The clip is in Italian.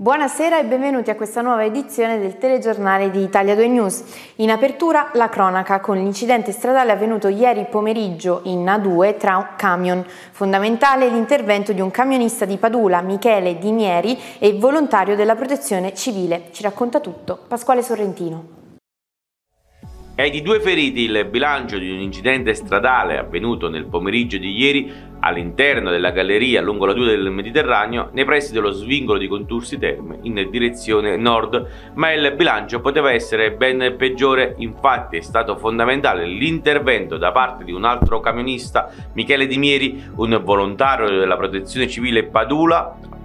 Buonasera e benvenuti a questa nuova edizione del telegiornale di Italia 2 News. In apertura la cronaca con l'incidente stradale avvenuto ieri pomeriggio in A2 tra un camion. Fondamentale l'intervento di un camionista di Padula, Michele Di Mieri, e volontario della Protezione Civile. Ci racconta tutto Pasquale Sorrentino. È di 2 feriti il bilancio di un incidente stradale avvenuto nel pomeriggio di ieri all'interno della galleria lungo la 2 del Mediterraneo nei pressi dello svincolo di Contursi Terme in direzione nord, ma il bilancio poteva essere ben peggiore. Infatti è stato fondamentale l'intervento da parte di un altro camionista, Michele Di Mieri, un volontario della Protezione Civile Padula,